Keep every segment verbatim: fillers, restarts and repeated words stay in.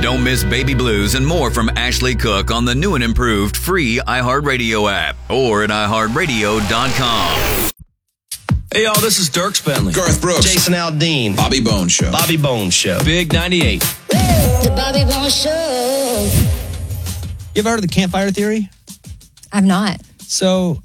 Don't miss Baby Blues and more from Ashley Cook on the new and improved free iHeartRadio app or at i heart radio dot com. Hey, y'all, this is Dirk Bentley. Garth Brooks. Jason Aldean. Bobby Bones Show. Bobby Bones Show. Big ninety-eight. The Bobby Bones Show. You ever heard of the campfire theory? I've not. So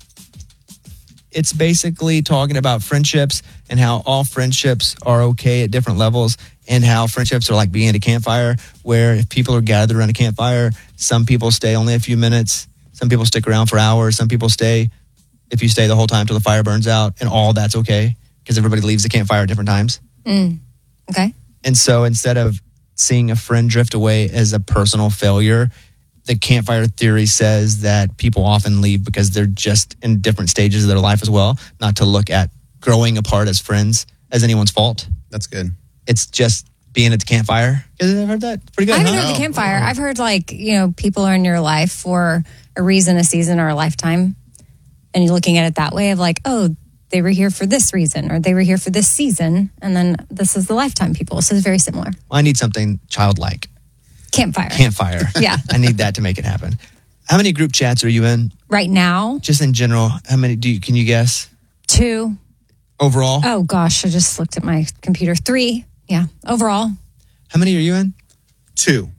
it's basically talking about friendships and how all friendships are okay at different levels, and how friendships are like being at a campfire, where if people are gathered around a campfire, some people stay only a few minutes, some people stick around for hours, some people stay if you stay the whole time till the fire burns out, and all that's okay because everybody leaves the campfire at different times. Mm. Okay. And so instead of seeing a friend drift away as a personal failure, the campfire theory says that people often leave because they're just in different stages of their life as well, not to look at growing apart as friends as anyone's fault. That's good. It's just being at the campfire. You ever heard that? It's pretty good, I haven't huh? heard the campfire. I've heard like, you know, people are in your life for a reason, a season, or a lifetime. And you're looking at it that way of like, oh, they were here for this reason, or they were here for this season. And then this is the lifetime people. So it's very similar. Well, I need something childlike. Campfire. Campfire. Yeah. I need that to make it happen. How many group chats are you in? Right now? Just in general, how many do you, can you guess? Two. Overall? Oh, gosh. I just looked at my computer. Three. Yeah. Overall. How many are you in? Two.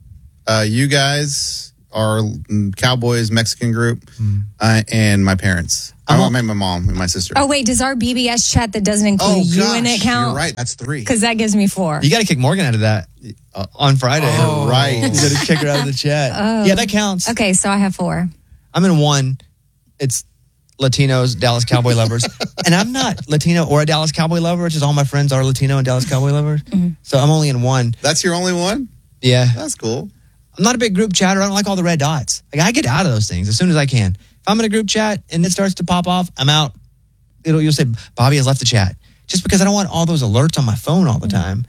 Uh, you guys are Cowboys Mexican group, mm. uh, and my parents. I Uh-huh. want my mom and my sister. Oh, wait. Does our B B S chat that doesn't include Oh, you gosh, in it count? You're right. That's three. Because that gives me four. You got to kick Morgan out of that uh, on Friday. Oh, right. You got to kick her out of the chat. Oh. Yeah, that counts. Okay, so I have four. I'm in one. It's Latinos, Dallas Cowboy lovers. And I'm not Latino or a Dallas Cowboy lover. It's just all my friends are Latino and Dallas Cowboy lovers. Mm-hmm. So I'm only in one. That's your only one? Yeah. That's cool. I'm not a big group chatter. I don't like all the red dots. Like, I get out of those things as soon as I can. If I'm in a group chat and it starts to pop off, I'm out. It'll, you'll say, Bobby has left the chat. Just because I don't want all those alerts on my phone all the time.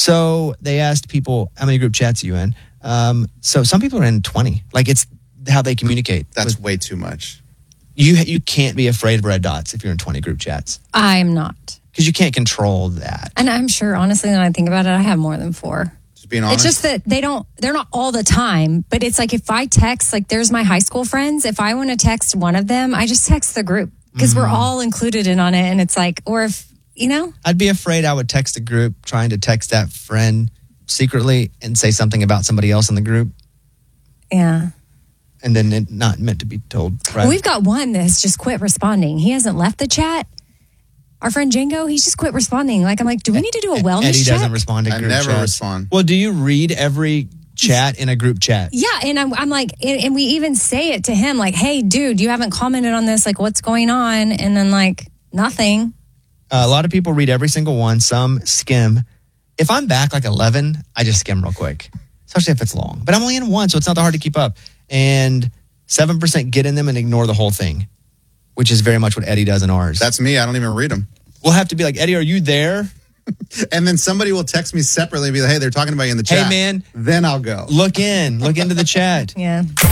So they asked people, how many group chats are you in? Um, so some people are in twenty. Like, it's how they communicate. That's With, way too much. You you can't be afraid of red dots if you're in twenty group chats. I'm not. Because you can't control that. And I'm sure, honestly, when I think about it, I have more than four. Just being honest. It's just that they don't, they're not all the time, but it's like if I text, like there's my high school friends, if I want to text one of them, I just text the group because mm-hmm. we're all included in on it. And it's like, or if, you know. I'd be afraid I would text a group trying to text that friend secretly and say something about somebody else in the group. Yeah. And then it not meant to be told. Right? Well, we've got one that has just quit responding. He hasn't left the chat. Our friend Django, he's just quit responding. Like, I'm like, do we need to do a wellness Eddie check? doesn't respond to I group never chats. respond. Well, do you read every chat in a group chat? Yeah, and I'm, I'm like, and, and we even say it to him, like, hey, dude, you haven't commented on this. Like, what's going on? And then, like, nothing. Uh, a lot of people read every single one. Some skim. If I'm back like eleven, I just skim real quick, especially if it's long. But I'm only in one, so it's not that hard to keep up. And seven percent get in them and ignore the whole thing, which is very much what Eddie does in ours. That's me. I don't even read them. We'll have to be like, Eddie, are you there? And then somebody will text me separately and be like, hey, they're talking about you in the chat. Hey, man. Then I'll go. Look in. Look into the chat. Yeah.